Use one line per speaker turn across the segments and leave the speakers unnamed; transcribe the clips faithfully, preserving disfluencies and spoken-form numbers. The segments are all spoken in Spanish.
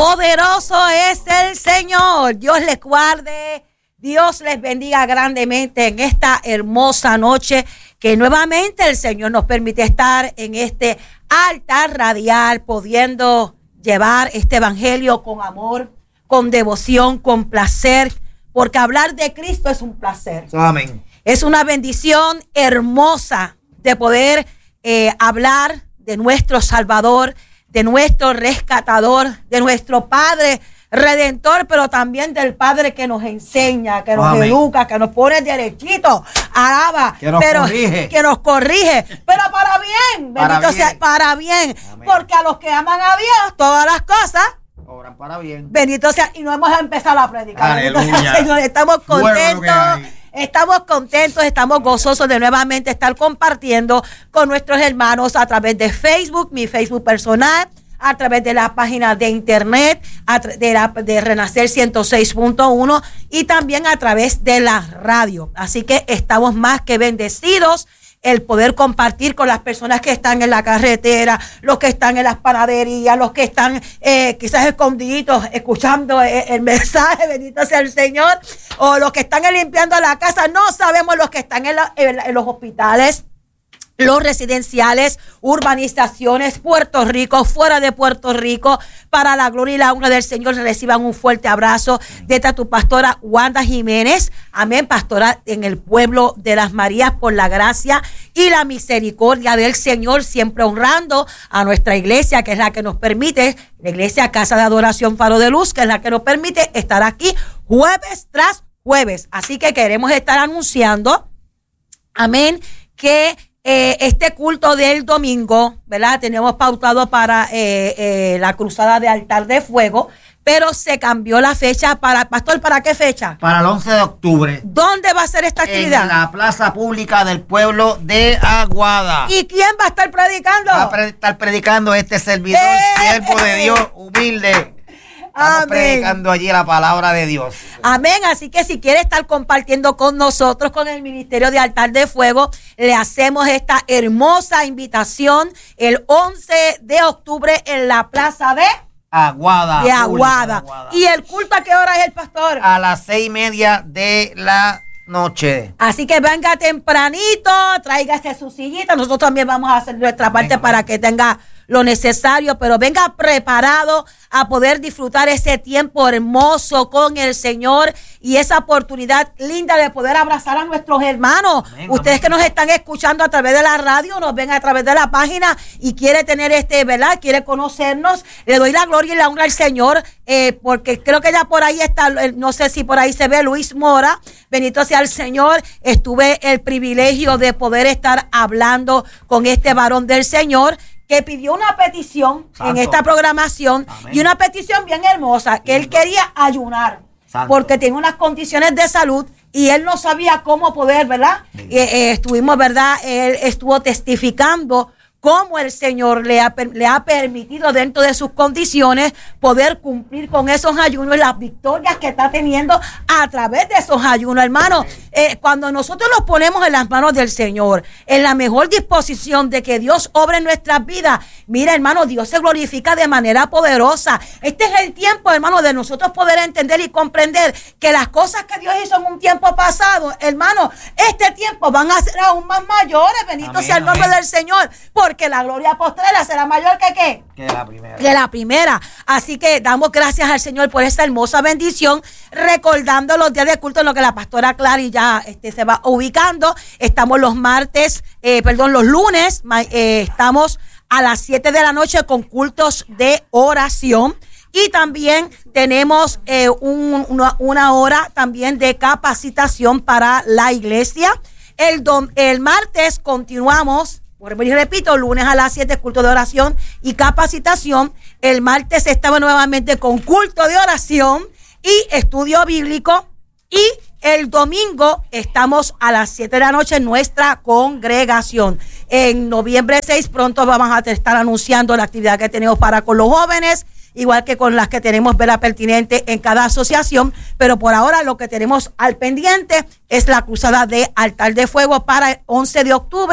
Poderoso es el Señor. Dios les guarde. Dios les bendiga grandemente en esta hermosa noche que nuevamente el Señor nos permite estar en este altar radial, pudiendo llevar este evangelio con amor, con devoción, con placer, porque hablar de Cristo es un placer.
Amén.
Es una bendición hermosa de poder eh, hablar de nuestro Salvador, de nuestro rescatador, de nuestro Padre Redentor, pero también del Padre que nos enseña, que nos Amén. educa, que nos pone derechito, alaba,
que nos
pero
corrige,
que nos corrige, pero para bien,
para
bendito
bien.
sea, para bien,
Amén.
porque a los que aman a Dios, todas las cosas
obran para bien.
Bendito sea, y no hemos empezado a predicar.
Aleluya.
Bendito sea el Señor, estamos contentos. Bueno, Estamos contentos, estamos gozosos de nuevamente estar compartiendo con nuestros hermanos a través de Facebook, mi Facebook personal, a través de la página de internet, a tra- de, la, de Renacer ciento seis punto uno y también a través de la radio. Así que estamos más que bendecidos el poder compartir con las personas que están en la carretera, los que están en las panaderías, los que están eh, quizás escondiditos escuchando el, el mensaje, bendito sea el Señor, o los que están limpiando la casa. No sabemos los que están en, la, en, en los hospitales, los residenciales, urbanizaciones, Puerto Rico, fuera de Puerto Rico. Para la gloria y la honra del Señor, reciban un fuerte abrazo de tu pastora Wanda Jiménez. Amén, pastora en el pueblo de las Marías, por la gracia y la misericordia del Señor, siempre honrando a nuestra iglesia, que es la que nos permite, la iglesia Casa de Adoración Faro de Luz, que es la que nos permite estar aquí jueves tras jueves. Así que queremos estar anunciando, amén, que Eh, este culto del domingo, ¿verdad? Tenemos pautado para eh, eh, la cruzada de altar de fuego, pero se cambió la fecha para, pastor, ¿para qué fecha?
Para el once de octubre.
¿Dónde va a ser esta actividad?
En la plaza pública del pueblo de Aguada.
¿Y quién va a estar predicando?
Va a pre- estar predicando este servidor,
¡Eh!
siervo de Dios, humilde. Estamos
Amén.
predicando allí la palabra de Dios.
Amén. Así que si quiere estar compartiendo con nosotros, con el Ministerio de Altar de Fuego, le hacemos esta hermosa invitación el once de octubre en la plaza de
Aguada.
de Aguada. Aguada. ¿Y el culto a qué hora es el pastor?
A las seis y media de la noche.
Así que venga tempranito, tráigase su sillita. Nosotros también vamos a hacer nuestra parte venga, para venga. que tenga lo necesario, pero venga preparado a poder disfrutar ese tiempo hermoso con el Señor y esa oportunidad linda de poder abrazar a nuestros hermanos. Amén, Ustedes amén. que nos están escuchando a través de la radio, nos ven a través de la página y quiere tener este, ¿verdad? Quiere conocernos. Le doy la gloria y la honra al Señor, eh, porque creo que ya por ahí está, no sé si por ahí se ve Luis Mora. Bendito sea el Señor. Estuve el privilegio de poder estar hablando con este varón del Señor, que pidió una petición Santo. en esta programación. Amén. Y una petición bien hermosa, que Lindo. él quería ayunar, Santo. porque tiene unas condiciones de salud y él no sabía cómo poder, ¿verdad? Eh, eh, estuvimos, ¿verdad? Él estuvo testificando cómo el Señor le ha, le ha permitido dentro de sus condiciones poder cumplir con esos ayunos y las victorias que está teniendo a través de esos ayunos, hermano. Eh, cuando nosotros nos ponemos en las manos del Señor, en la mejor disposición de que Dios obre en nuestras vidas, mira, hermano, Dios se glorifica de manera poderosa. Este es el tiempo, hermano, de nosotros poder entender y comprender que las cosas que Dios hizo en un tiempo pasado, hermano, este tiempo van a ser aún más mayores. Bendito amén, sea el nombre amén. del Señor, porque la gloria postrera será mayor que qué?
Que la primera.
Que la primera. Así que damos gracias al Señor por esta hermosa bendición, recordando los días de culto en lo que la pastora Clary ya este, se va ubicando. Estamos los martes, eh, perdón, los lunes, eh, estamos a las siete de la noche con cultos de oración. Y también tenemos eh, un, una, una hora también de capacitación para la iglesia. El, dom, el martes continuamos. Y repito, lunes a las siete, culto de oración y capacitación. El martes estamos nuevamente con culto de oración y estudio bíblico. Y el domingo estamos a las siete de la noche en nuestra congregación. En noviembre seis pronto vamos a estar anunciando la actividad que tenemos para con los jóvenes, igual que con las que tenemos vela pertinente en cada asociación, pero por ahora lo que tenemos al pendiente es la cruzada de altar de fuego para el once de octubre,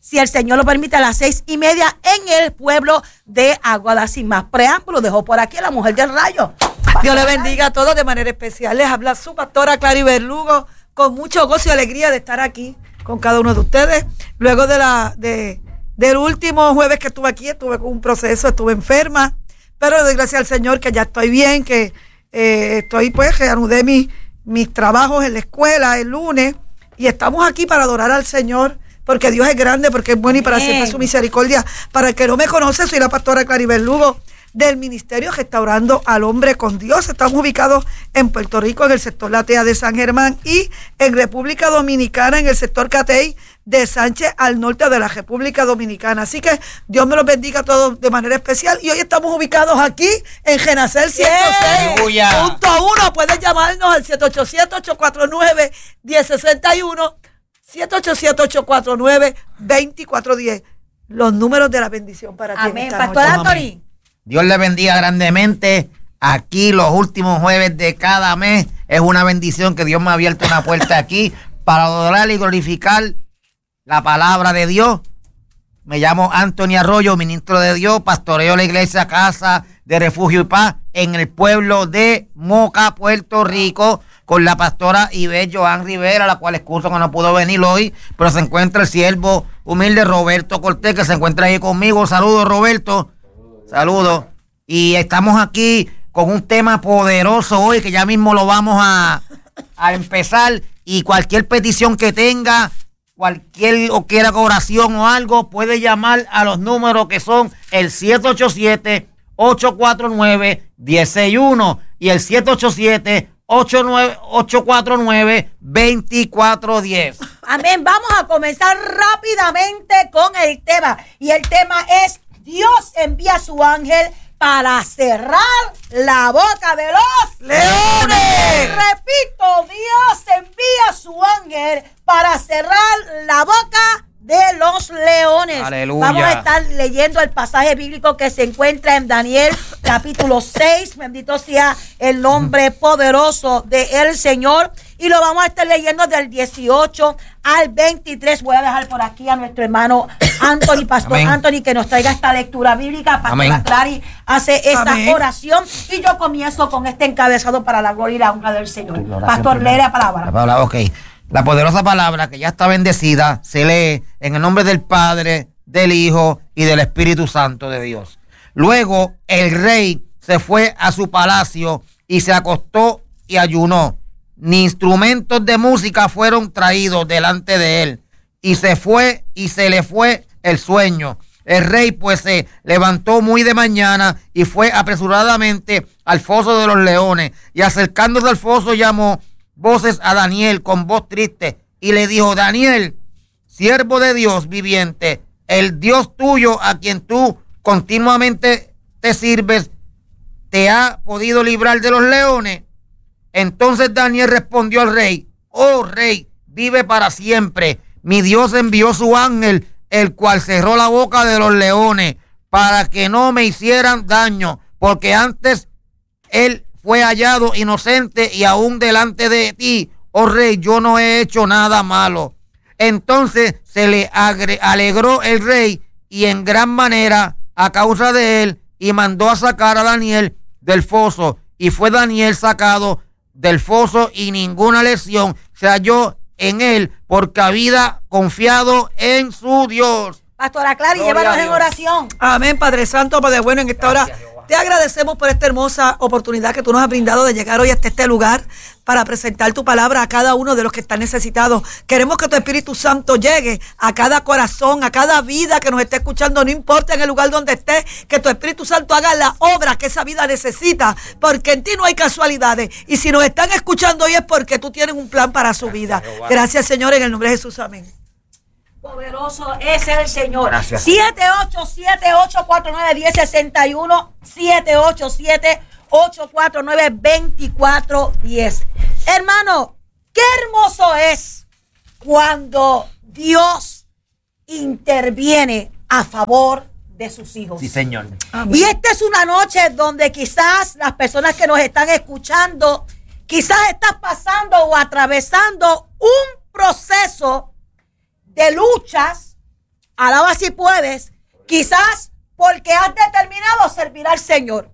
si el Señor lo permite, a las seis y media en el pueblo de Aguada. Sin más preámbulos, dejó por aquí a la mujer del rayo.
Dios le bendiga a todos de manera especial. Les habla su pastora Claribel Lugo, con mucho gozo y alegría de estar aquí con cada uno de ustedes. Luego de la de, del último jueves que estuve aquí, estuve con un proceso, estuve enferma, pero doy gracias al Señor que ya estoy bien, que eh, estoy pues, reanudé mis, mis trabajos en la escuela el lunes y estamos aquí para adorar al Señor, porque Dios es grande, porque es bueno y para siempre su misericordia. Para el que no me conoce, soy la pastora Claribel Lugo, del Ministerio Restaurando al Hombre con Dios. Estamos ubicados en Puerto Rico, en el sector Latea de San Germán, y en República Dominicana, en el sector Catey de Sánchez, al norte de la República Dominicana. Así que Dios me los bendiga a todos de manera especial. Y hoy estamos ubicados aquí en Genacer ciento seis punto uno. Puedes llamarnos al siete ocho siete, ocho cuatro nueve, uno cero seis uno, siete ocho siete, ocho cuatro nueve, dos cuatro uno cero. Los números de la bendición para ti.
Amén. Pastor Anthony.
Dios le bendiga grandemente. Aquí los últimos jueves de cada mes es una bendición que Dios me ha abierto una puerta aquí para adorar y glorificar la palabra de Dios. Me llamo Anthony Arroyo, ministro de Dios, pastoreo la iglesia Casa de Refugio y Paz en el pueblo de Moca, Puerto Rico, con la pastora Ivette Joan Rivera, la cual excuso que no pudo venir hoy, pero se encuentra el siervo humilde Roberto Cortés, que se encuentra ahí conmigo. Saludos, Roberto. Saludos. Y estamos aquí con un tema poderoso hoy, que ya mismo lo vamos a, a empezar. Y cualquier petición que tenga, cualquier o quiera oración o algo, puede llamar a los números que son el siete ocho siete, ocho cuatro nueve, uno cero seis uno y el siete ocho siete, ocho cuatro nueve, dos cuatro uno cero.
Amén. Vamos a comenzar rápidamente con el tema. Y el tema es: Dios envía a su ángel para cerrar la boca de los leones. Repito, Dios envía a su ángel para cerrar la boca de los leones.
Aleluya.
Vamos a estar leyendo el pasaje bíblico que se encuentra en Daniel capítulo seis. Bendito sea el nombre poderoso del Señor. Y lo vamos a estar leyendo del dieciocho al veintitrés. Voy a dejar por aquí a nuestro hermano Anthony, Pastor Amén. Anthony, que nos traiga esta lectura bíblica. Pastor Clary hace esta Amén. oración. Y yo comienzo con este encabezado para la gloria y la honra del Señor. Pastor, lee la palabra.
La palabra, ok. La poderosa palabra que ya está bendecida se lee en el nombre del Padre, del Hijo y del Espíritu Santo de Dios. Luego el rey se fue a su palacio y se acostó y ayunó. Ni instrumentos de música fueron traídos delante de él, y se fue y se le fue el sueño. El rey pues se levantó muy de mañana y fue apresuradamente al foso de los leones, y acercándose al foso llamó voces a Daniel con voz triste y le dijo: Daniel, siervo de Dios viviente, el Dios tuyo a quien tú continuamente te sirves, ¿te ha podido librar de los leones? Entonces Daniel respondió al rey: oh rey, vive para siempre. Mi Dios envió su ángel, el cual cerró la boca de los leones para que no me hicieran daño, porque antes él fue hallado inocente y aún delante de ti, oh rey, yo no he hecho nada malo. Entonces se le alegró el rey y en gran manera a causa de él, y mandó a sacar a Daniel del foso, y fue Daniel sacado del foso y ninguna lesión se halló en él, porque había confiado en su Dios.
Pastora Clary, llévanos en oración.
Amén, Padre Santo, Padre bueno, en esta hora te agradecemos por esta hermosa oportunidad que tú nos has brindado de llegar hoy hasta este lugar para presentar tu palabra a cada uno de los que están necesitados. Queremos que tu Espíritu Santo llegue a cada corazón, a cada vida que nos esté escuchando, no importa en el lugar donde esté, que tu Espíritu Santo haga la obra que esa vida necesita, porque en ti no hay casualidades. Y si nos están escuchando hoy es porque tú tienes un plan para su vida. Gracias, Señor, en el nombre de Jesús. Amén.
Poderoso es el Señor.
Gracias.
siete ocho siete, ocho cuatro nueve, uno cero seis uno, siete ocho siete, ocho cuatro nueve, dos cuatro uno cero. Hermano, qué hermoso es cuando Dios interviene a favor de sus hijos.
Sí, Señor.
Amén.
Y esta es una noche donde quizás las personas que nos están escuchando, quizás estás pasando o atravesando un proceso de luchas, alaba si puedes, quizás porque has determinado servir al Señor.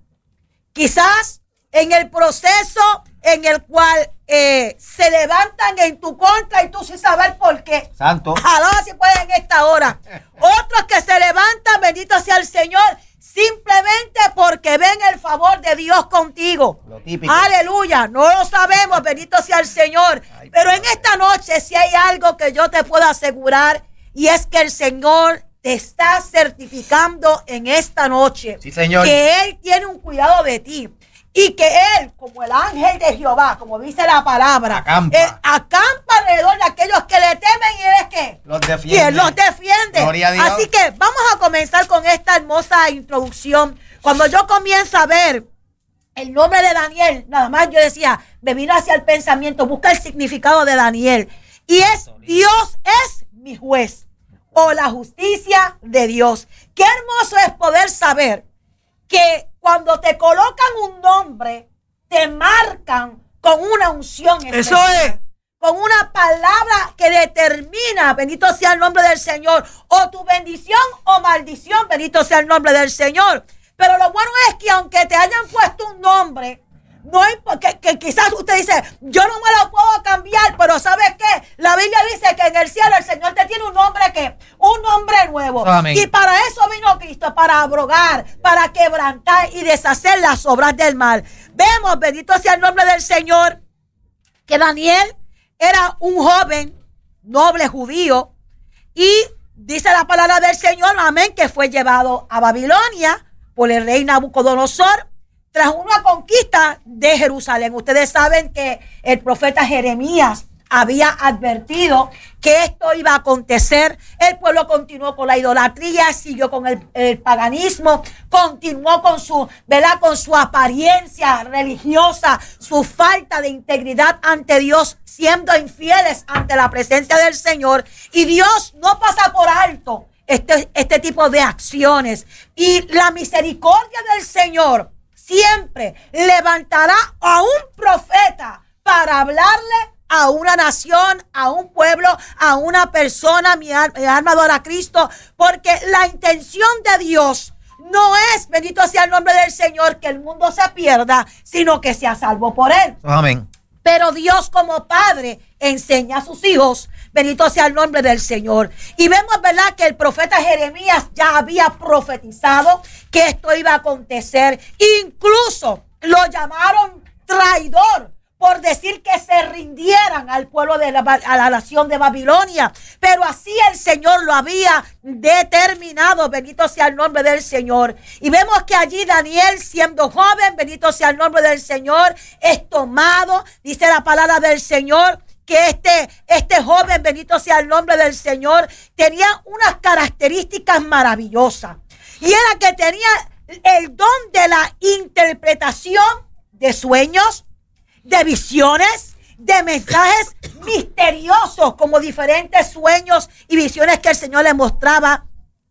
Quizás en el proceso en el cual eh, se levantan en tu contra y tú sin saber por qué.
Santo.
Alaba si puedes en esta hora. Otros que se levantan, bendito sea el Señor, simplemente porque ven el favor de Dios contigo.
Lo típico.
Aleluya. No lo sabemos, bendito sea el Señor.
Ay,
pero en esta noche si hay algo que yo te puedo asegurar, y es que el Señor te está certificando en esta noche.
Sí, Señor.
Que Él tiene un cuidado de ti. Y que Él, como el ángel de Jehová, como dice la palabra,
Acampa.
Él acampa alrededor de aquellos que le temen, y Él es que
Los defiende.
y Él los defiende.
Gloria a Dios.
Así que vamos a comenzar con esta hermosa introducción. Cuando yo comienzo a ver el nombre de Daniel, nada más yo decía, me vino hacia el pensamiento, busca el significado de Daniel. Y es, Dios es mi juez, o la justicia de Dios. Qué hermoso es poder saber que cuando te colocan un nombre, te marcan con una unción especial.
Eso es.
Con una palabra que determina, bendito sea el nombre del Señor, o tu bendición o maldición, bendito sea el nombre del Señor. Pero lo bueno es que aunque te hayan puesto un nombre, no hay, que, que quizás usted dice, yo no me lo puedo cambiar, pero ¿sabes qué? La Biblia dice que en el cielo el Señor te tiene un nombre que, un nombre nuevo.
Amén.
Y para eso vino Cristo, para abrogar, para quebrantar y deshacer las obras del mal. Vemos, bendito sea el nombre del Señor, que Daniel era un joven noble judío, y dice la palabra del Señor, amén, que fue llevado a Babilonia por el rey Nabucodonosor tras una conquista de Jerusalén. Ustedes saben que el profeta Jeremías había advertido que esto iba a acontecer. El pueblo continuó con la idolatría, siguió con el, el paganismo, continuó con su, ¿verdad? Con su apariencia religiosa, su falta de integridad ante Dios, siendo infieles ante la presencia del Señor. Y Dios no pasa por alto este, este tipo de acciones. Y la misericordia del Señor siempre levantará a un profeta para hablarle a una nación, a un pueblo, a una persona. Mi, mi alma adora a Cristo, porque la intención de Dios no es, bendito sea el nombre del Señor, que el mundo se pierda, sino que sea salvo por Él.
Amén.
Pero Dios como Padre enseña a sus hijos, bendito sea el nombre del Señor. Y vemos, ¿verdad?, que el profeta Jeremías ya había profetizado que esto iba a acontecer. Incluso lo llamaron traidor por decir que se rindieran al pueblo de la, a la nación de Babilonia. Pero así el Señor lo había determinado, bendito sea el nombre del Señor. Y vemos que allí Daniel, siendo joven, bendito sea el nombre del Señor, es tomado, dice la palabra del Señor, que este, este joven, bendito sea el nombre del Señor, tenía unas características maravillosas. Y era que tenía el don de la interpretación de sueños, de visiones, de mensajes misteriosos, como diferentes sueños y visiones que el Señor le mostraba.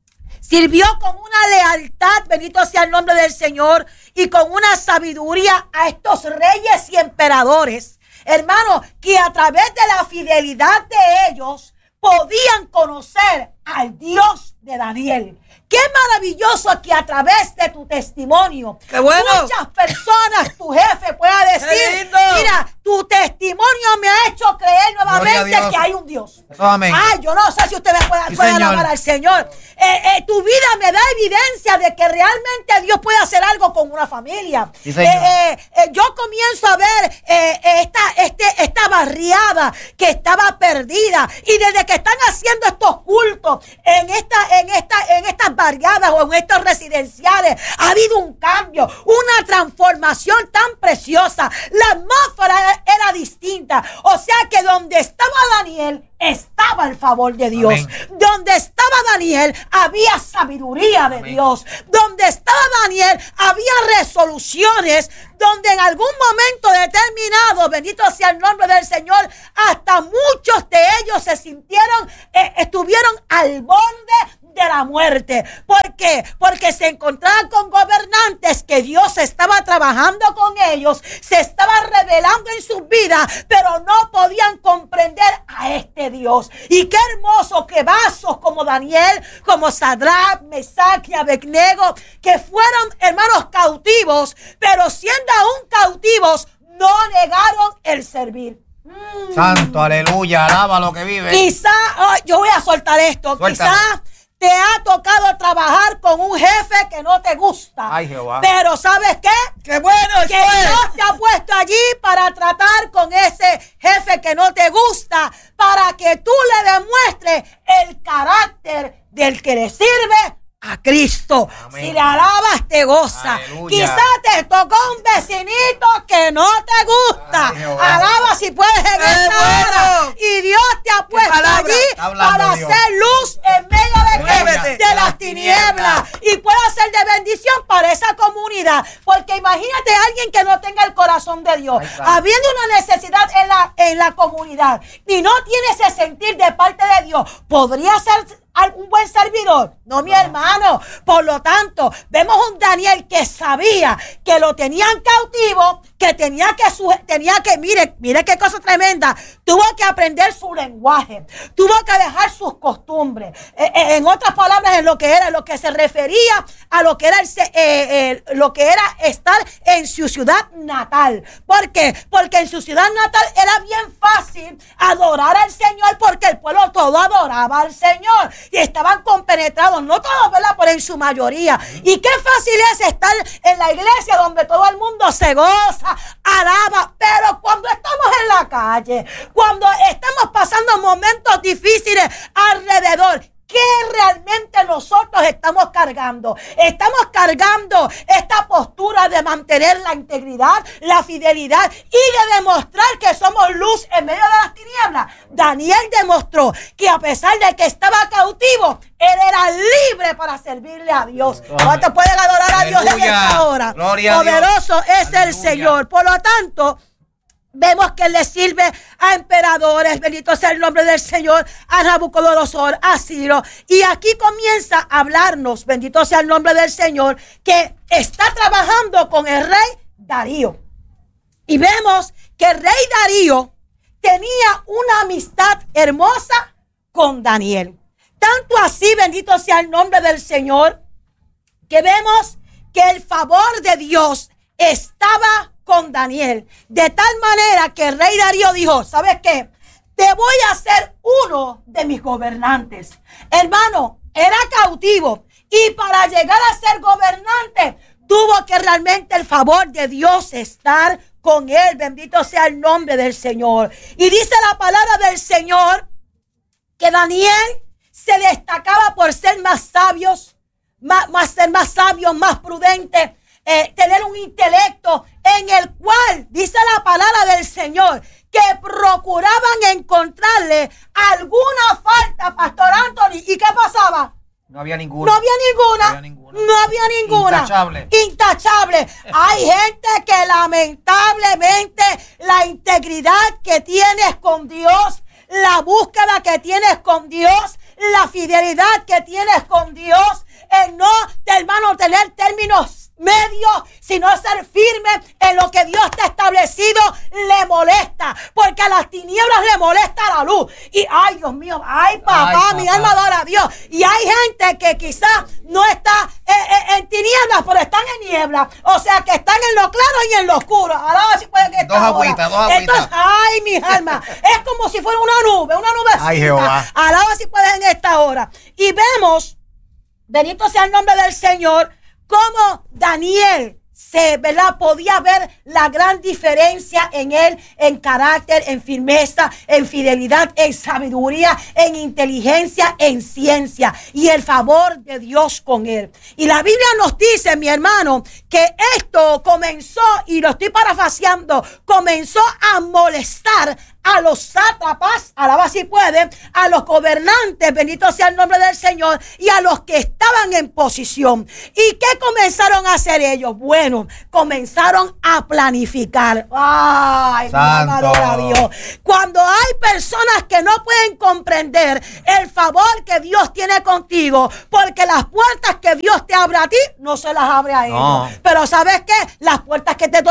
Sirvió con una lealtad, bendito sea el nombre del Señor, y con una sabiduría a estos reyes y emperadores, hermano, que a través de la fidelidad de ellos podían conocer al Dios de Daniel. Qué maravilloso que a través de tu testimonio,
¡qué bueno!,
muchas personas, tu jefe pueda decir, mira, tu testimonio me ha hecho creer nuevamente que hay un Dios.
Eso, amén.
Ay, yo no sé si usted me puede,
Sí,
puede
Señor.
alabar al Señor. Eh, eh, tu vida me da evidencia de que realmente Dios puede hacer algo con una familia.
Sí, Señor.
Eh, eh, eh, yo comienzo a ver eh, eh, esta, este, esta barriada que estaba perdida, y desde que están haciendo estos cultos en esta, en esta, en estas barriadas o en estos residenciales, ha habido un cambio, una transformación tan preciosa. La atmósfera era distinta. O sea que donde estaba Daniel, estaba el favor de Dios.
Amén.
Donde estaba Daniel, había sabiduría de
Amén.
Dios. Donde estaba Daniel, había resoluciones. Donde en algún momento determinado, bendito sea el nombre del Señor, hasta muchos de ellos se sintieron, eh, estuvieron al borde de la muerte. ¿Por qué? Porque se encontraban con gobernantes que Dios estaba trabajando con ellos, se estaba revelando en sus vidas, pero no podían comprender a este Dios. Y qué hermoso que vasos como Daniel, como Sadrach, Mesach y Abednego, que fueron hermanos cautivos, pero siendo aún cautivos, no negaron el servir. Mm.
Santo, aleluya, alaba lo que vive.
Quizá, oh, yo voy a soltar esto,
Suéltame.
quizá te ha tocado trabajar con un jefe que no te gusta.
Ay, Jehová.
Pero ¿sabes qué?
¡Qué bueno!
Que Dios te ha puesto allí para tratar con ese jefe que no te gusta, para que tú le demuestres el carácter del que le sirve a Cristo.
Amén.
Si le alabas, te goza.
Aleluya.
Quizás te tocó un vecinito que no te gusta.
Ay, Jehová.
Alaba si puedes en
¡Qué
esta hora.
bueno!
Y Dios te ha puesto
palabra
allí
está hablando
para
Dios.
hacer luz en medio de,
Muévete.
qué? de las tinieblas. Y puede ser de bendición para esa comunidad. Porque imagínate a alguien que no tenga el corazón de Dios,
Ahí está.
habiendo una necesidad en la, en la comunidad y no tiene ese sentir de parte de Dios, podría ser un buen servidor. No, mi hermano. Por lo tanto, vemos un Daniel que sabía que lo tenían cautivo, que tenía que, tenía que, mire, mire qué cosa tremenda, tuvo que aprender su lenguaje, tuvo que dejar sus costumbres. Eh, eh, en otras palabras, en lo que era, lo que se refería a lo que era, el, eh, eh, lo que era estar en su ciudad natal. ¿Por qué? Porque en su ciudad natal era bien fácil adorar al Señor, porque el pueblo todo adoraba al Señor. Y estaban compenetrados, no todos, ¿verdad? Pero en su mayoría. Y qué fácil es estar en la iglesia donde todo el mundo se goza, alaba. Pero cuando estamos en la calle, cuando estamos pasando momentos difíciles alrededor, ¿qué realmente nosotros estamos cargando? Estamos cargando esta postura de mantener la integridad, la fidelidad y de demostrar que somos luz en medio de las tinieblas. Daniel demostró que a pesar de que estaba cautivo, él era libre para servirle a Dios. ¿Cuántos pueden adorar a Dios en
Aleluya.
esta hora?
Gloria a Dios.
Poderoso es el
Aleluya.
Señor. Por lo tanto, vemos que él le sirve a emperadores, bendito sea el nombre del Señor, a Nabucodonosor, a Ciro. Y aquí comienza a hablarnos, bendito sea el nombre del Señor, que está trabajando con el rey Darío. Y vemos que el rey Darío tenía una amistad hermosa con Daniel. Tanto así, bendito sea el nombre del Señor, que vemos que el favor de Dios estaba con Daniel, de tal manera que el rey Darío dijo, ¿sabes qué? Te voy a hacer uno de mis gobernantes. Hermano, era cautivo y para llegar a ser gobernante tuvo que realmente el favor de Dios estar con él. Bendito sea el nombre del Señor. Y dice la palabra del Señor que Daniel se destacaba por ser más sabios, más, más ser más sabios, más prudentes. Eh, tener un intelecto en el cual dice la palabra del Señor que procuraban encontrarle alguna falta, Pastor Anthony. ¿Y qué pasaba?
No había ninguna.
No había ninguna.
No había ninguna.
No había ninguna.
Intachable.
Intachable. Hay gente que lamentablemente la integridad que tienes con Dios, la búsqueda que tienes con Dios, la fidelidad que tienes con Dios, el no, hermano, tener términos medios, sino ser firme en lo que Dios te ha establecido, le molesta, porque a las tinieblas le molesta la luz. Y ay, Dios mío, ay papá,
Ay,
mi
papá.
alma adora a Dios. Y hay gente que quizás no está eh, eh, en tinieblas, pero están en niebla. O sea, que están en lo claro y en lo oscuro. Ahora si pueden estar.
Dos agüitas, dos agüitas.
Entonces, ay, mi alma, es como si fuera una nube, una nubecita.
Ay, Jehová.
Alaba si puedes en esta hora. Y vemos, bendito sea el nombre del Señor, cómo Daniel se, ¿verdad? Podía ver la gran diferencia en él, en carácter, en firmeza, en fidelidad, en sabiduría, en inteligencia, en ciencia y el favor de Dios con él. Y la Biblia nos dice, mi hermano, que esto comenzó, y lo estoy parafraseando, comenzó a molestar a los sátrapas, alaba si puede, a los gobernantes, bendito sea el nombre del Señor, y a los que estaban en posición. ¿Y qué comenzaron a hacer ellos? Bueno, comenzaron a planificar. Ay, mi alma adora a Dios. Cuando hay personas que no pueden comprender el favor que Dios tiene contigo, porque las puertas que Dios te abre a ti, no se las abre a ellos.
No.
Pero ¿sabes qué? Las puertas que te tocan a ti,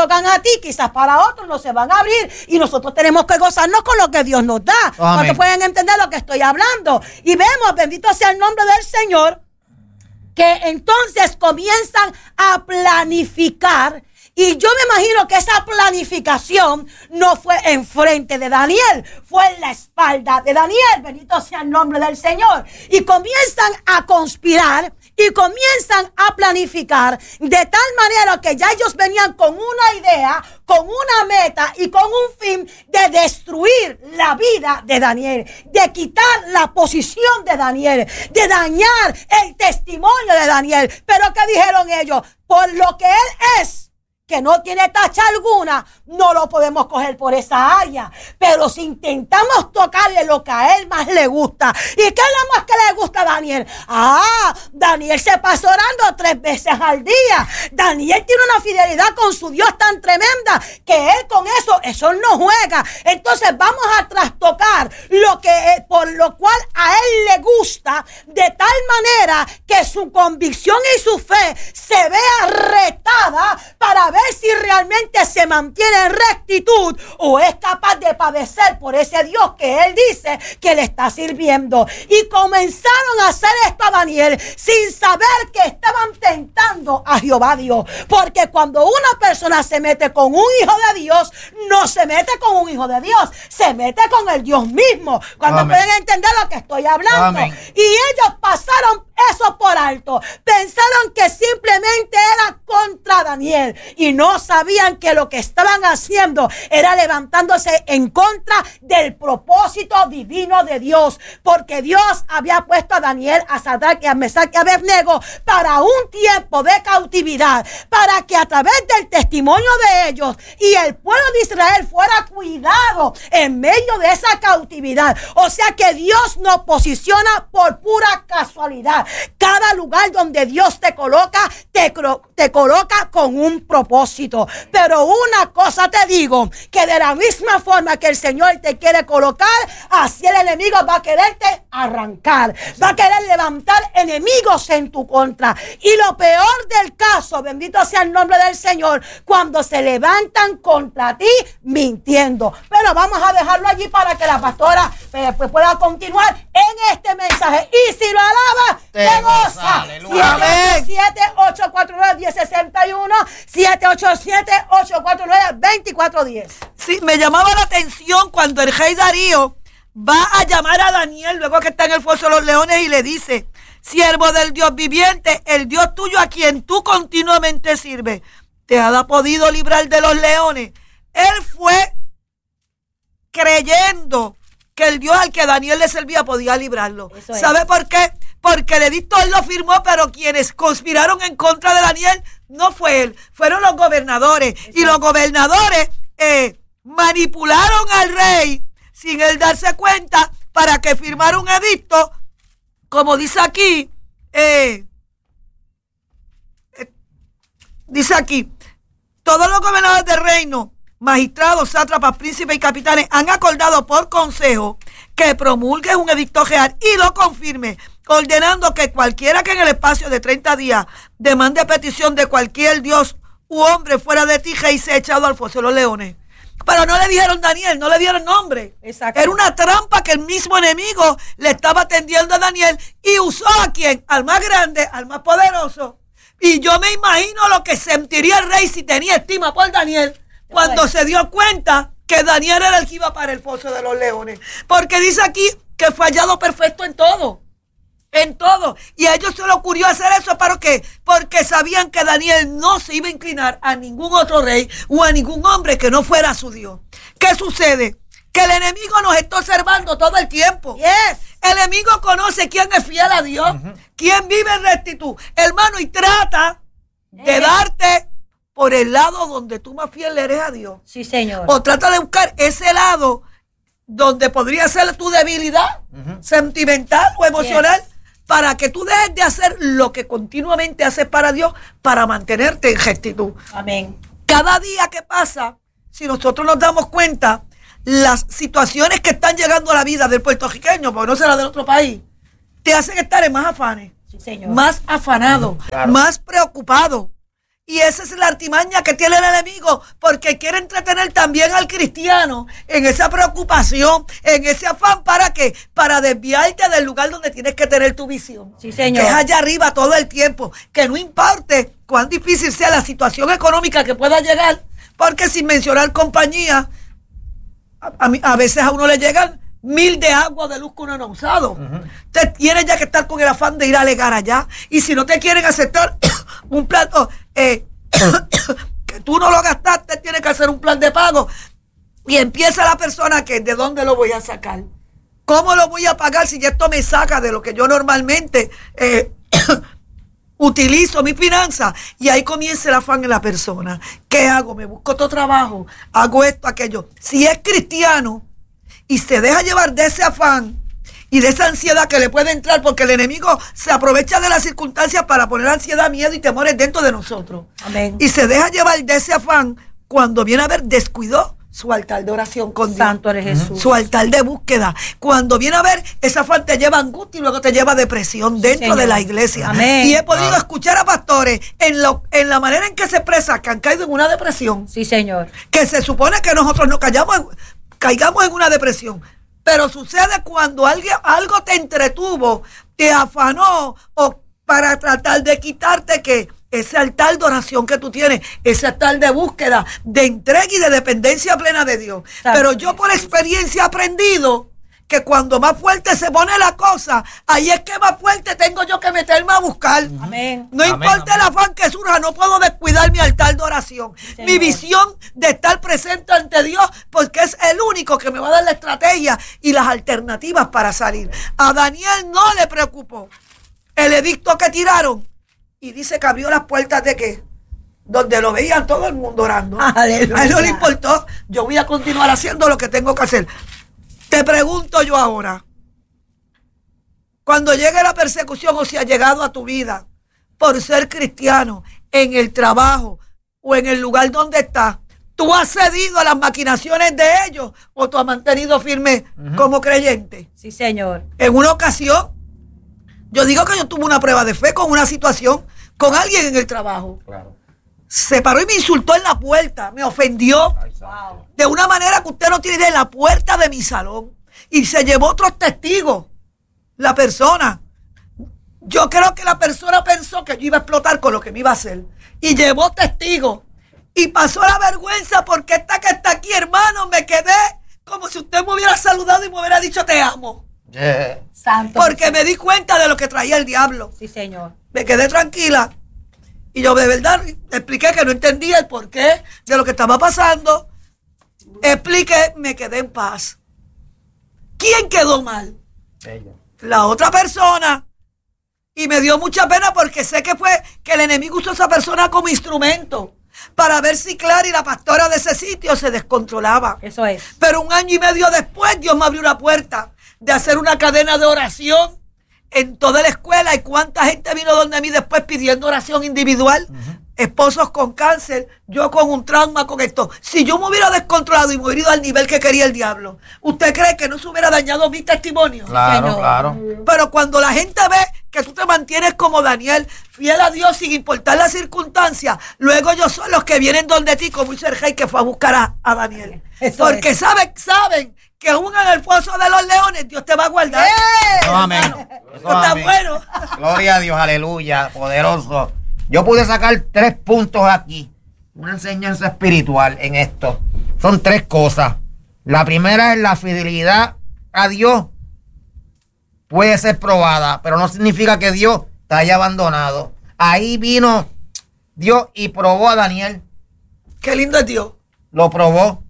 ti, quizás para otros no se van a abrir y nosotros tenemos que gozarnos con lo que Dios nos da. ¿Cuántos pueden entender lo que estoy hablando? Y vemos, bendito sea el nombre del Señor, que entonces comienzan a planificar. Y yo me imagino que esa planificación no fue enfrente de Daniel, fue en la espalda de Daniel, bendito sea el nombre del Señor. Y comienzan a conspirar y comienzan a planificar de tal manera que ya ellos venían con una idea, con una meta y con un fin de destruir la vida de Daniel, de quitar la posición de Daniel, de dañar el testimonio de Daniel. Pero ¿qué dijeron ellos? Por lo que él es, que no tiene tacha alguna, no lo podemos coger por esa área. Pero si intentamos tocarle lo que a él más le gusta, ¿y qué es lo más que le gusta a Daniel? Ah, Daniel se pasa orando tres veces al día. Daniel tiene una fidelidad con su Dios tan tremenda que él con eso, eso no juega. Entonces vamos a trastocar lo que, por lo cual a él le gusta, de tal manera que su convicción y su fe se vea retada para ver si realmente se mantiene en rectitud o es capaz de padecer por ese Dios que él dice que le está sirviendo. Y comenzaron a hacer esto a Daniel sin saber que estaban tentando a Jehová Dios. Porque cuando una persona se mete con un hijo de Dios, no se mete con un hijo de Dios, se mete con el Dios mismo. Cuando Amén. Pueden entender lo que estoy hablando. Amén. Y ellos pasaron eso por alto. Pensaron que simplemente era contra Daniel y no sabían que lo que estaban haciendo era levantándose en contra del propósito divino de Dios, porque Dios había puesto a Daniel, a Sadrach y a Mesach y a Abednego para un tiempo de cautividad, para que a través del testimonio de ellos y el pueblo de Israel fuera cuidado en medio de esa cautividad. O sea que Dios no posiciona por pura casualidad. Cada lugar donde Dios te coloca, te, te coloca con un propósito. Pero una cosa te digo, que de la misma forma que el Señor te quiere colocar, así el enemigo va a quererte arrancar, va a querer levantar enemigos en tu contra. Y lo peor del caso, bendito sea el nombre del Señor, cuando se levantan contra ti mintiendo. Pero vamos a dejarlo allí para que la pastora eh, pues pueda continuar en este mensaje. Y si lo alaba, te goza. siete ocho siete, ocho cuatro nueve, uno cero seis uno, siete ocho siete, ocho cuatro nueve, dos cuatro uno cero.
Sí, me llamaba la atención cuando el rey Darío va a llamar a Daniel luego que está en el foso de los leones y le dice: siervo del Dios viviente, el Dios tuyo a quien tú continuamente sirves, ¿te ha podido librar de los leones? Él fue creyendo que el Dios al que Daniel le servía podía librarlo. ¿Sabe por qué? Porque el edicto él lo firmó, pero quienes conspiraron en contra de Daniel no fue él, fueron los gobernadores. Exacto. Y los gobernadores eh, manipularon al rey sin él darse cuenta para que firmara un edicto, como dice aquí, eh, eh, dice aquí, todos los gobernadores del reino, magistrados, sátrapas, príncipes y capitanes han acordado por consejo que promulgue un edicto real y lo confirme, ordenando que cualquiera que en el espacio de treinta días demande petición de cualquier dios u hombre fuera de ti, rey, sea echado al foso de los leones. Pero no le dijeron Daniel, no le dieron nombre. Exacto. Era una trampa que el mismo enemigo le estaba tendiendo a Daniel y usó a quien, al más grande, al más poderoso. Y yo me imagino lo que sentiría el rey si tenía estima por Daniel cuando se dio cuenta que Daniel era el que iba para el foso de los leones. Porque dice aquí que fue hallado perfecto en todo. En todo. Y a ellos se les ocurrió hacer eso. ¿Para qué? Porque sabían que Daniel no se iba a inclinar a ningún otro rey o a ningún hombre que no fuera su Dios. ¿Qué sucede? Que el enemigo nos está observando todo el tiempo. Yes. El enemigo conoce quién es fiel a Dios, uh-huh. quién vive en rectitud. Hermano, y trata yes. de darte por el lado donde tú más fiel eres a Dios.
Sí, Señor.
O trata de buscar ese lado donde podría ser tu debilidad uh-huh. sentimental o emocional. Yes. Para que tú dejes de hacer lo que continuamente haces para Dios para mantenerte en rectitud.
Amén.
Cada día que pasa, si nosotros nos damos cuenta, las situaciones que están llegando a la vida del puertorriqueño, porque no será del otro país, te hacen estar en más afanes,
sí, señor.
más afanado, claro. más preocupado. Y esa es la artimaña que tiene el enemigo, porque quiere entretener también al cristiano en esa preocupación, en ese afán. ¿Para qué? Para desviarte del lugar donde tienes que tener tu visión.
Sí, señor.
Que es allá arriba todo el tiempo. Que no importe cuán difícil sea la situación económica que pueda llegar, porque sin mencionar compañía, a, a, a veces a uno le llegan mil de agua de luz que uno no ha usado. Uh-huh. Te tienes ya que estar con el afán de ir a alegar allá. Y si no te quieren aceptar un plan oh, eh, que tú no lo gastaste, tienes que hacer un plan de pago. Y empieza la persona que ¿de dónde lo voy a sacar? ¿Cómo lo voy a pagar si esto me saca de lo que yo normalmente eh, utilizo mi finanza? Y ahí comienza el afán en la persona. ¿Qué hago? ¿Me busco otro trabajo? ¿Hago esto, aquello? Si es cristiano y se deja llevar de ese afán y de esa ansiedad que le puede entrar, porque el enemigo se aprovecha de las circunstancias para poner ansiedad, miedo y temores dentro de nosotros. Amén. Y se deja llevar de ese afán, cuando viene a ver, descuidó su altar de oración con Dios.
Santo eres Jesús.
Su altar de búsqueda. Cuando viene a ver, ese afán te lleva a angustia y luego te lleva a depresión dentro Señor. De la iglesia. Amén. Y he podido ah. escuchar a pastores en, lo, en la manera en que se expresa que han caído en una depresión.
Sí, Señor.
Que se supone que nosotros nos callamos en, caigamos en una depresión. Pero sucede cuando alguien, algo te entretuvo, te afanó, o para tratar de quitarte que ese altar de oración que tú tienes, ese altar de búsqueda, de entrega y de dependencia plena de Dios. Santo. Pero yo por experiencia he aprendido que cuando más fuerte se pone la cosa, ahí es que más fuerte tengo yo que meterme a buscar. Amén. No amén, importa amén. El afán que surja, no puedo descuidar mi altar de oración. Sí, mi visión de estar presente ante Dios, porque es el único que me va a dar la estrategia y las alternativas para salir. A Daniel no le preocupó el edicto que tiraron. Y dice que abrió las puertas de qué? Donde lo veían todo el mundo orando. Aleluya. A él no le importó. Yo voy a continuar haciendo lo que tengo que hacer. Te pregunto yo ahora, cuando llegue la persecución o si ha llegado a tu vida por ser cristiano, en el trabajo o en el lugar donde estás, ¿tú has cedido a las maquinaciones de ellos o tú has mantenido firme uh-huh. como creyente?
Sí, Señor.
En una ocasión, yo digo que yo tuve una prueba de fe con una situación, con alguien en el trabajo. Claro. Se paró y me insultó en la puerta, me ofendió. Ay, wow. De una manera que usted no tiene idea, en la puerta de mi salón. Y se llevó otros testigos, la persona. Yo creo que la persona pensó que yo iba a explotar con lo que me iba a hacer. Y llevó testigos. Y pasó la vergüenza porque esta que está aquí, hermano, me quedé como si usted me hubiera saludado y me hubiera dicho te amo. Yeah. Santo. Porque me di cuenta de lo que traía el diablo.
Sí, Señor.
Me quedé tranquila. Y yo de verdad expliqué que no entendía el porqué de lo que estaba pasando. Expliqué, me quedé en paz. ¿Quién quedó mal? Ella. La otra persona. Y me dio mucha pena porque sé que fue que el enemigo usó a esa persona como instrumento para ver si Clara y la pastora de ese sitio se descontrolaba.
Eso es.
Pero un año y medio después Dios me abrió una puerta de hacer una cadena de oración en toda la escuela. ¿Y cuánta gente vino donde mí después pidiendo oración individual? Uh-huh. Esposos con cáncer, yo con un trauma, con esto. Si yo me hubiera descontrolado y me hubiera ido al nivel que quería el diablo, ¿usted cree que no se hubiera dañado mi testimonio?
Claro, Señor. Claro.
Pero cuando la gente ve que tú te mantienes como Daniel, fiel a Dios sin importar las circunstancias, luego ellos son los que vienen donde ti, como hizo el rey que fue a buscar a, a Daniel. Eso porque es. saben, saben que aún en el foso de los leones Dios te va a guardar.
¡Eh! No, amén.
Eso está amén. Bueno.
Gloria a Dios, aleluya, poderoso. Yo pude sacar tres puntos aquí, una enseñanza espiritual en esto. Son tres cosas. La primera es la fidelidad a Dios. Puede ser probada, pero no significa que Dios te haya abandonado. Ahí vino Dios y probó a Daniel.
Qué lindo es Dios.
Lo probó.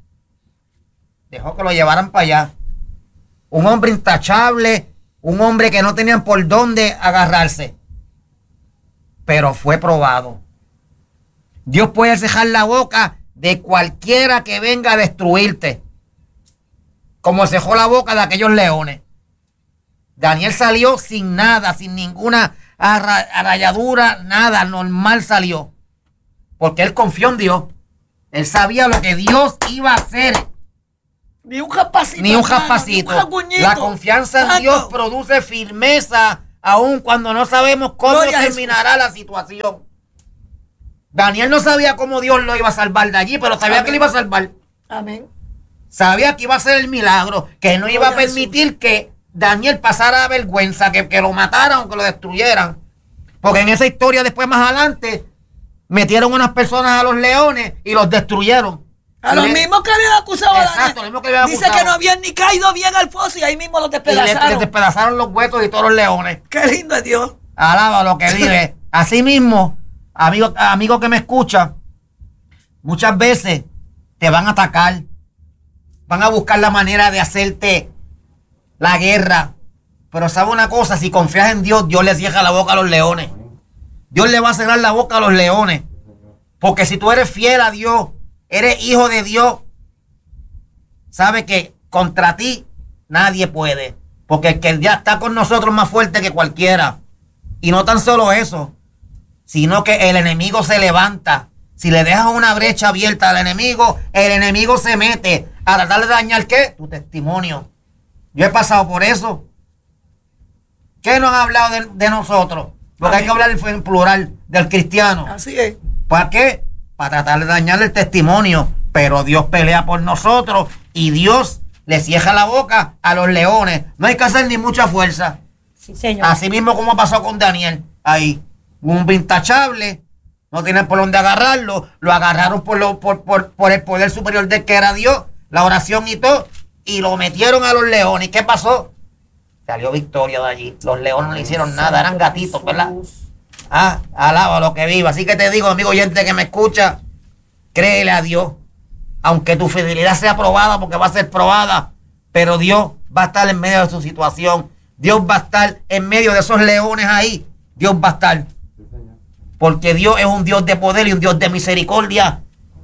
Dejó que lo llevaran para allá. Un hombre intachable, un hombre que no tenían por dónde agarrarse. Pero fue probado. Dios puede cejar la boca de cualquiera que venga a destruirte, como cejó la boca de aquellos leones. Daniel salió sin nada, sin ninguna arrayadura, nada, normal salió, porque él confió en Dios. Él sabía lo que Dios iba a hacer.
Ni un japacito.
Ni un japacito. La confianza en Dios produce firmeza, aun cuando no sabemos cómo Gloria terminará la situación. Daniel no sabía cómo Dios lo iba a salvar de allí, pero sabía Amén. que lo iba a salvar.
Amén.
Sabía que iba a ser el milagro, que no iba a permitir que Daniel pasara vergüenza, que, que lo mataran o que lo destruyeran. Porque en esa historia después más adelante metieron unas personas a los leones y los destruyeron.
A los
le,
mismos que habían acusado a
Exacto,
Daniel.
Mismo que habían
Dice
acusado.
que no habían ni caído bien al foso y ahí mismo los despedazaron.
Y les, les despedazaron los huesos y todos los leones.
Qué lindo es Dios.
Alaba lo que vive. Así mismo, amigo, amigo que me escucha, muchas veces te van a atacar. Van a buscar la manera de hacerte la guerra. Pero sabe una cosa, si confías en Dios, Dios le cierra la boca a los leones. Dios le va a cerrar la boca a los leones. Porque si tú eres fiel a Dios, eres hijo de Dios, sabe que contra ti nadie puede. Porque el que ya está con nosotros es más fuerte que cualquiera. Y no tan solo eso, sino que el enemigo se levanta. Si le dejas una brecha abierta al enemigo, el enemigo se mete a tratar de dañar, ¿qué? Tu testimonio. Yo he pasado por eso. ¿Qué nos han hablado de, de nosotros? Porque hay que hablar en plural del cristiano.
Así es.
¿Para qué? Para tratar de dañar el testimonio. Pero Dios pelea por nosotros y Dios le cierra la boca a los leones. No hay que hacer ni mucha fuerza.
Sí, señor.
Así mismo como pasó con Daniel. Ahí, un intachable. No tienen por dónde agarrarlo. Lo agarraron por, lo, por, por, por el poder superior de que era Dios. La oración y todo. Y lo metieron a los leones. ¿Y qué pasó? Salió victoria de allí. Los leones no le hicieron nada. Eran gatitos, ¿verdad? Ah, alaba lo que viva. Así que te digo, amigo oyente que me escucha, créele a Dios. Aunque tu fidelidad sea probada, porque va a ser probada. Pero Dios va a estar en medio de su situación. Dios va a estar en medio de esos leones ahí. Dios va a estar. Porque Dios es un Dios de poder y un Dios de misericordia.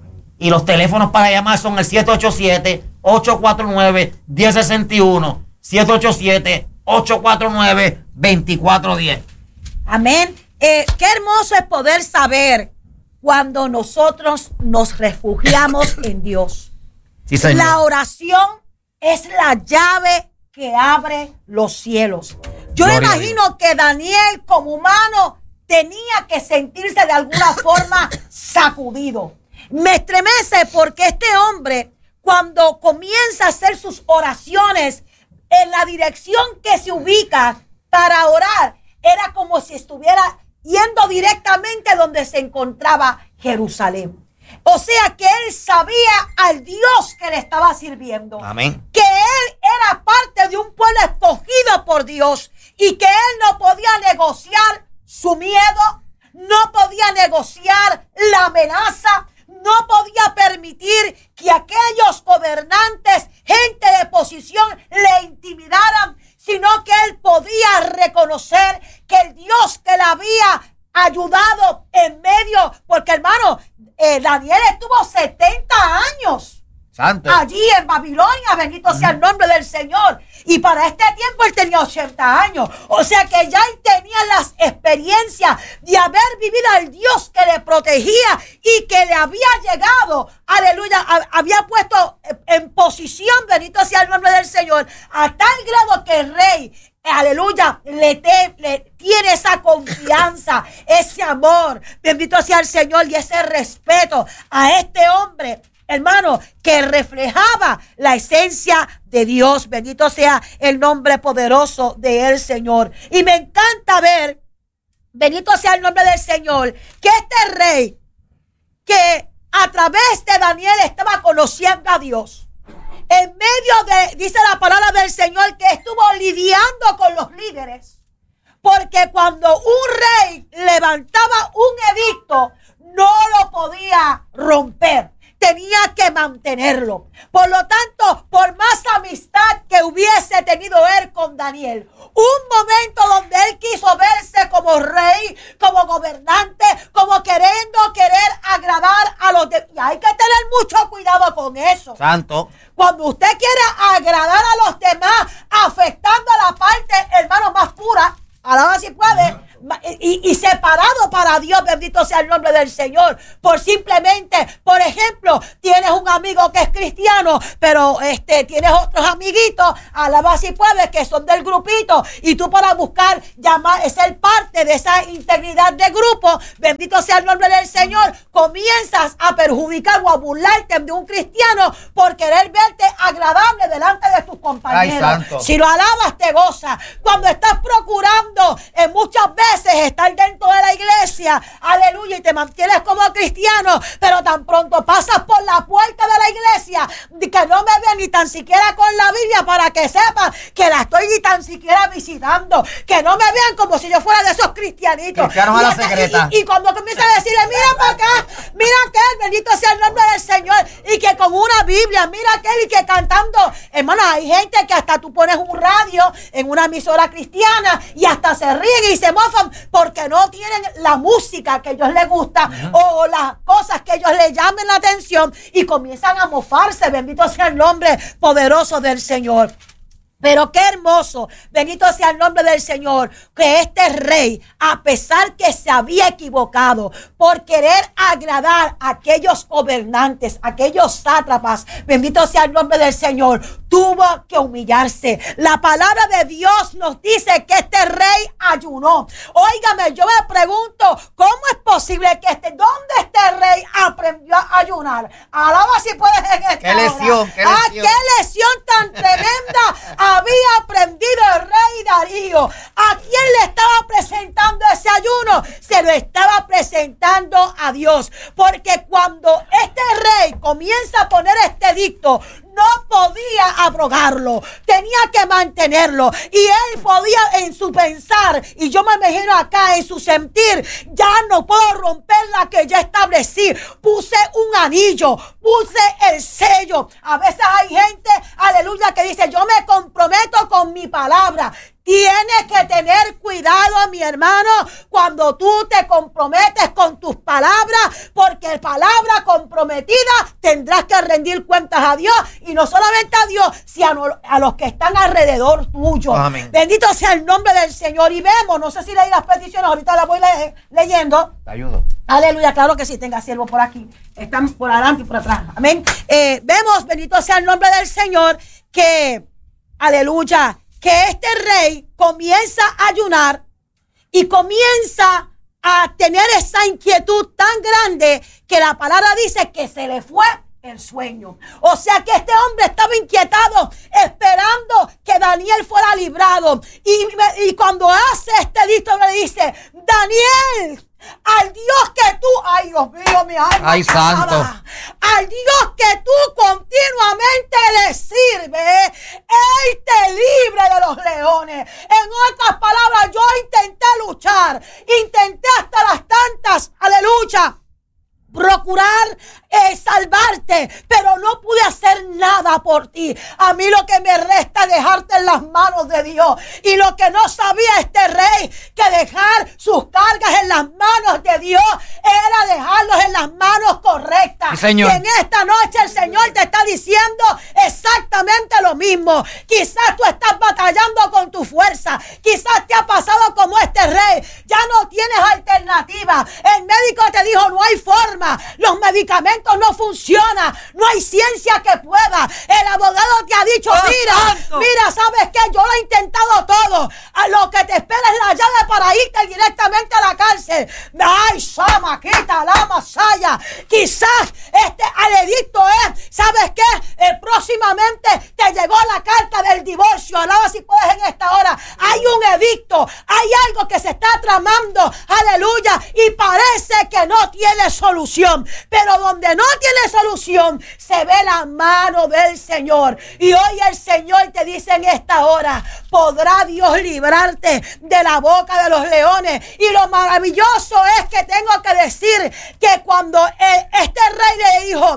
Y los teléfonos para llamar son el siete ocho siete, ocho cuatro nueve, uno cero seis uno. siete ocho siete, ocho cuatro nueve, dos cuatro uno cero.
Amén. Eh, qué hermoso es poder saber cuando nosotros nos refugiamos en Dios.
Sí, señor.
La oración es la llave que abre los cielos. Yo me imagino que Daniel, como humano, tenía que sentirse de alguna forma sacudido. Me estremece porque este hombre, cuando comienza a hacer sus oraciones en la dirección que se ubica para orar, era como si estuviera yendo directamente donde se encontraba Jerusalén. O sea que él sabía al Dios que le estaba sirviendo.
Amén.
Que él era parte de un pueblo escogido por Dios y que él no podía negociar su miedo, no podía negociar la amenaza, no podía permitir que aquellos gobernantes, gente de posición, le intimidaran, sino que él podía reconocer que el Dios que le había ayudado en medio, porque hermano, eh, Daniel estuvo setenta años
Santo.
allí en Babilonia, bendito sea el nombre del Señor. Y para este tiempo él tenía ochenta años. O sea que ya él tenía las experiencias de haber vivido al Dios que le protegía y que le había llegado, aleluya, había puesto en posición, bendito sea el nombre del Señor, a tal grado que el rey, aleluya, le, te, le tiene esa confianza, ese amor, bendito sea el Señor, y ese respeto a este hombre, hermano, que reflejaba la esencia de Dios. Bendito sea el nombre poderoso del Señor. Y me encanta ver, bendito sea el nombre del Señor, que este rey, que a través de Daniel estaba conociendo a Dios, en medio de, dice la palabra del Señor, que estuvo lidiando con los líderes. Porque cuando un rey levantaba un edicto, no lo podía romper. Tenía que mantenerlo. Por lo tanto, por más amistad que hubiese tenido él con Daniel, un momento donde él quiso verse como rey, como gobernante, como queriendo querer agradar a los demás. Y hay que tener mucho cuidado con eso.
Santo.
Cuando usted quiere agradar a los demás, afectando a la parte, hermano, más pura, alaba si puede, y, y separado para Dios, bendito sea el nombre del Señor, por simplemente, por ejemplo, tienes un amigo que es cristiano, pero este tienes otros amiguitos, alaba si puedes, que son del grupito, y tú para buscar llamar, ser parte de esa integridad de grupo, bendito sea el nombre del Señor, comienzas a perjudicar o a burlarte de un cristiano por querer verte agradable delante de tus compañeros.
Ay,
si lo alabas, te goza. Cuando estás procurando eh, muchas veces estar dentro de la iglesia, aleluya, y te mantienes como cristiano, pero tan pronto pasas por la puerta de la iglesia, que no me vean ni tan siquiera con la Biblia para que sepan que la estoy ni tan siquiera visitando, que no me vean como si yo fuera de esos cristianitos.
Cristianos a la secreta.
Y, y, y cuando comienza a decirle, mira para acá, mira que él, bendito sea el nombre del Señor, y que con una Biblia, mira que él, y que cantando, hermano, hay gente que hasta tú pones un radio en una emisora cristiana y hasta se ríen y se mofan porque no tienen la música que a ellos les gusta, uh-huh, o, o las cosas que a ellos les llamen la atención, y comienzan a mofarse, bendito sea el nombre poderoso del Señor. Pero qué hermoso, bendito sea el nombre del Señor, que este rey, a pesar que se había equivocado por querer agradar a aquellos gobernantes, aquellos sátrapas, bendito sea el nombre del Señor, tuvo que humillarse. La palabra de Dios nos dice que este rey ayunó. Óigame, yo me pregunto, ¿cómo es posible que este, dónde este rey aprendió a ayunar? Alaba si puedes en esta
¿Qué lesión?
hora.
¿Qué lesión?
Ah, qué lesión tan tremenda había aprendido el rey Darío. ¿A quién le estaba presentando ese ayuno? Se lo estaba presentando a Dios. Porque cuando este rey comienza a poner este edicto, no podía abrogarlo, tenía que mantenerlo, y él podía en su pensar, y yo me imagino acá en su sentir, ya no puedo romper la que ya establecí, puse un anillo, puse el sello. A veces hay gente, aleluya, que dice, yo me comprometo con mi palabra. Tienes que tener cuidado, mi hermano, cuando tú te comprometes con tus palabras, porque palabra comprometida tendrás que rendir cuentas a Dios, y no solamente a Dios, sino a los que están alrededor tuyo.
Amén.
Bendito sea el nombre del Señor. Y vemos, no sé si leí las peticiones, ahorita las voy le leyendo.
Te ayudo.
Aleluya, claro que sí, tenga siervo por aquí. Están por adelante y por atrás. Amén. Eh, vemos, bendito sea el nombre del Señor, que, aleluya, que este rey comienza a ayunar y comienza a tener esa inquietud tan grande que la palabra dice que se le fue el sueño. O sea que este hombre estaba inquietado, esperando que Daniel fuera librado. Y, y cuando hace este edicto le dice, Daniel, al Dios que tú, ay Dios mío, mi alma,
ay santo,
al Dios que tú continuamente le sirves, Él te libre de los leones. En otras palabras, yo intenté luchar, intenté hasta las tantas, aleluya, procurar eh, salvarte, pero no pude hacer nada por ti. A mí lo que me resta es dejarte en las manos de Dios. Y lo que no sabía este rey, que dejar sus cargas en las manos de Dios era dejarlos en las manos correctas.
Sí, Señor.
Y en esta noche el Señor te está diciendo exactamente lo mismo. Quizás tú estás batallando con tu fuerza, quizás te ha pasado como este rey, ya no tienes alternativa. El médico te dijo, no hay forma, los medicamentos no funcionan, no hay ciencia que pueda. El abogado te ha dicho, oh, mira, santo. mira, ¿sabes qué? Yo lo he intentado todo. A lo que te espera es la llave para irte directamente a la cárcel. Ay, Sama, quita la masaya. Quizás este aledicto es, ¿sabes qué? Eh, próximamente te llegó la carta del divorcio. Alaba si puedes en esta hora. Hay un edicto, hay algo que se está tramando, aleluya, y parece que no tiene solución. Pero donde no tiene solución, se ve la mano del Señor. Y hoy el Señor te dice en esta hora, podrá Dios librarte de la boca de los leones. Y lo maravilloso es que tengo que decir que cuando el, este rey le dijo,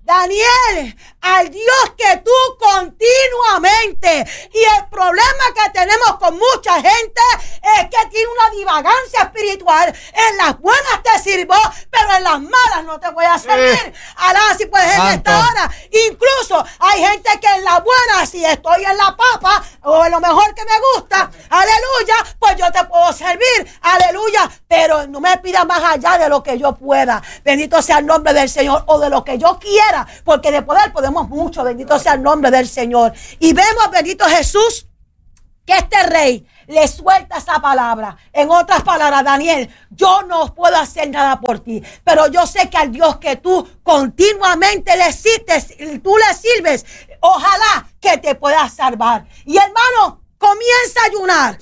Daniel, al Dios que tú continuamente. Y el problema que tenemos con mucha gente es que tiene una divagancia espiritual. En las buenas te sirvo, pero en las malas no te voy a servir. Eh, Alá, si puedes en esta hora. Incluso hay gente que en la buena, si estoy en la papa o en lo mejor que me gusta, aleluya, pues yo te puedo servir, aleluya, pero no me pidas más allá de lo que yo pueda. Bendito sea el nombre del Señor, o de lo que yo quiera, porque de poder podemos mucho. Bendito sea el nombre del Señor. Y vemos, bendito Jesús, que este rey le suelta esa palabra. En otras palabras, Daniel, yo no puedo hacer nada por ti, pero yo sé que al Dios que tú continuamente le sirves, tú le sirves, ojalá que te pueda salvar. Y hermano, comienza a ayunar.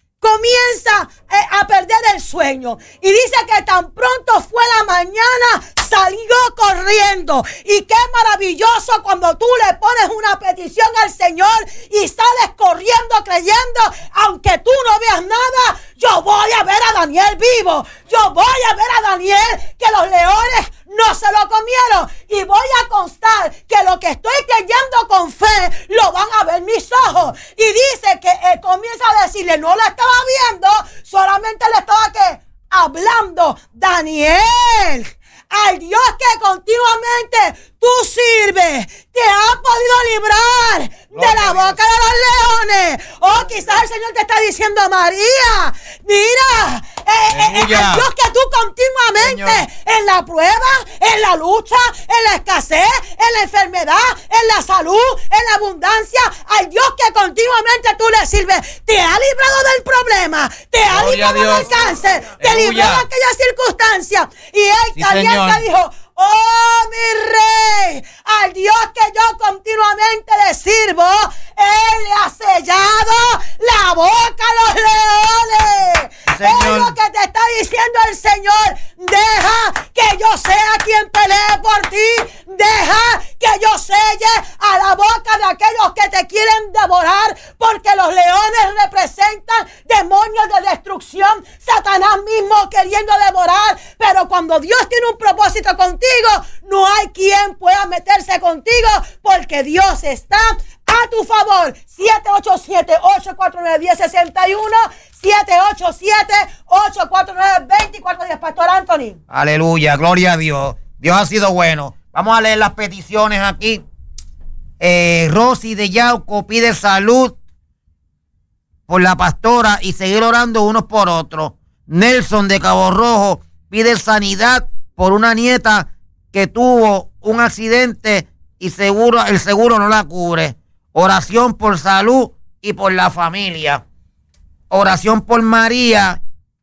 Comienza eh, a perder el sueño. Y dice que tan pronto fue la mañana, salió corriendo. Y qué maravilloso cuando tú le pones una petición al Señor y sales corriendo creyendo, aunque tú no veas nada, yo voy a ver a Daniel vivo. Yo voy a ver a Daniel que los leones no se lo comieron. Y voy a constar que lo que estoy creyendo con fe lo van a ver mis ojos. Y dice que él comienza a decirle, no lo estaba viendo, solamente le estaba que hablando. Daniel, al Dios que continuamente tú sirves, te ha podido librar de la boca de los leones. Oh, quizás el Señor te está diciendo, María, mira, eh, eh, el Dios que tú continuamente, Señor, en la prueba, en la lucha, en la escasez, en la enfermedad, en la salud, en la abundancia, al Dios que continuamente tú le sirves, te ha librado del problema, te ha
Gloria
librado del cáncer, te libró de aquella circunstancia. Y él
sí,
también
Señor,
te dijo, oh mi rey, al Dios que yo continuamente le sirvo, Él le ha sellado la boca a los leones. Señor, es lo que te está diciendo el Señor. Deja que yo sea quien pelee por ti. Deja que yo selle a la boca de aquellos que te quieren devorar, porque los leones representan demonios de destrucción, Satanás mismo queriendo devorar. Pero cuando Dios tiene un propósito contigo, no hay quien pueda meterse contigo, porque Dios está a tu favor. siete ocho siete, ocho cuatro nueve, uno cero seis uno, siete ocho siete, ocho cuatro nueve, dos cuatro uno cero. Pastor Anthony.
Aleluya, gloria a Dios. Dios ha sido bueno. Vamos a leer las peticiones aquí. Eh, Rosy de Yauco pide salud por la pastora y seguir orando unos por otros. Nelson de Cabo Rojo pide sanidad por una nieta que tuvo un accidente y seguro el seguro no la cubre. Oración por salud y por la familia. Oración por María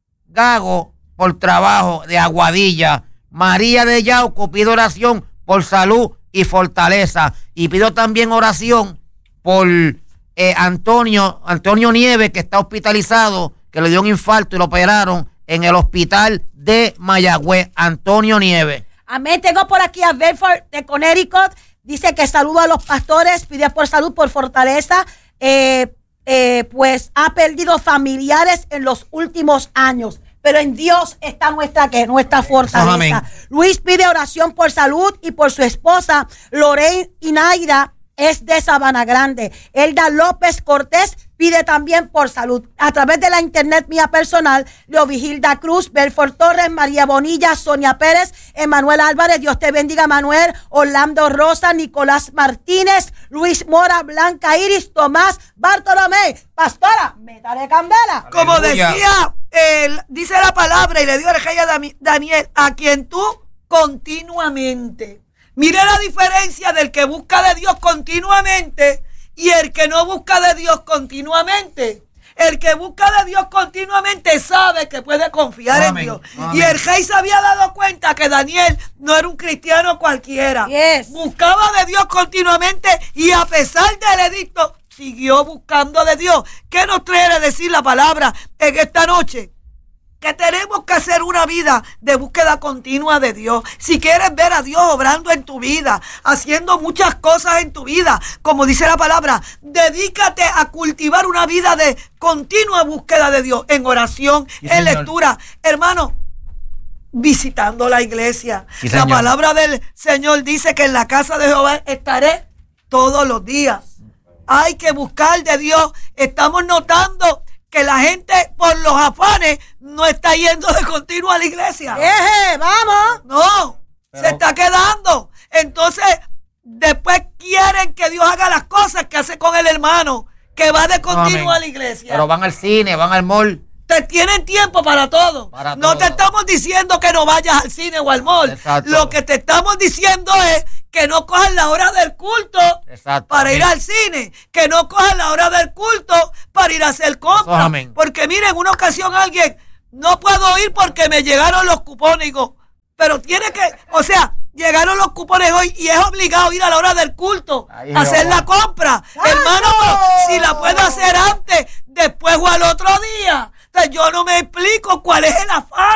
Gago por trabajo de Aguadilla. María de Yauco pide oración por salud y fortaleza. Y pido también oración por eh, Antonio, Antonio Nieves, que está hospitalizado, que le dio un infarto y lo operaron en el hospital de Mayagüez. Antonio Nieves.
Amén. Tengo por aquí a Bedford de Connecticut. Dice que saluda a los pastores, pide por salud, por fortaleza. Eh, eh, pues ha perdido familiares en los últimos años. Pero en Dios está nuestra, ¿qué? Nuestra fortaleza. Amén. Luis pide oración por salud y por su esposa Lorraine Inaida, es de Sabana Grande. Elda López Cortés pide también por salud. A través de la internet mía personal, Leovigilda Cruz, Belfort Torres, María Bonilla, Sonia Pérez, Emanuel Álvarez, Dios te bendiga, Manuel, Orlando Rosa, Nicolás Martínez, Luis Mora, Blanca Iris, Tomás Bartolomé. Pastora, métale candela.
Como decía, eh, dice la palabra y le dio el rey a Daniel, a quien tú continuamente. Mire la diferencia del que busca de Dios continuamente y el que no busca de Dios continuamente. El que busca de Dios continuamente sabe que puede confiar Amén. en Dios. Amén. Y el rey se había dado cuenta que Daniel no era un cristiano cualquiera. Yes. Buscaba de Dios continuamente y a pesar del edicto siguió buscando de Dios. ¿Qué nos trae a decir la palabra en esta noche? Que tenemos que hacer una vida de búsqueda continua de Dios. Si quieres ver a Dios obrando en tu vida, haciendo muchas cosas en tu vida, como dice la palabra, dedícate a cultivar una vida de continua búsqueda de Dios, en oración, sí, en señor. lectura. Hermano, visitando la iglesia.
Sí,
la
señor.
palabra del Señor dice que en la casa de Jehová estaré todos los días. Hay que buscar de Dios. Estamos notando que la gente por los afanes no está yendo de continuo a la iglesia.
Eje, vamos.
No,
Pero-
se está quedando. Entonces, después quieren que Dios haga las cosas que hace con el hermano, que va de continuo
Amén.
a la iglesia.
Pero van al cine, van al mall.
Te tienen tiempo para todo.
Para
no
todo.
te estamos diciendo que no vayas al cine o al mall.
Exacto.
Lo que te estamos diciendo es que no cojas la hora del culto
Exacto.
para
Amén.
ir al cine. Que no cojas la hora del culto para ir a hacer compras.
Eso, amén.
Porque mira, en una ocasión alguien, no puedo ir porque me llegaron los cupones. Digo, pero tiene que, o sea, llegaron los cupones hoy y es obligado ir a la hora del culto
Ay,
a hacer
Jehová.
la compra. Hermano, pero si la puedo hacer antes, después o al otro día. Entonces, yo no me explico cuál es el afán.